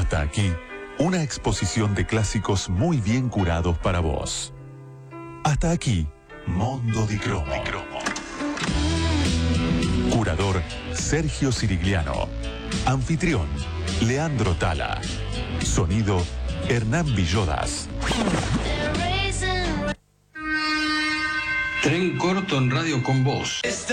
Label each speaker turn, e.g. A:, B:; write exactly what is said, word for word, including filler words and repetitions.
A: Hasta aquí, una exposición de clásicos muy bien curados para vos. Hasta aquí, Mondo di Cromo. Curador, Sergio Sirigliano. Anfitrión, Leandro Tala. Sonido, Hernán Villodas.
B: Tren corto en Radio con Voz.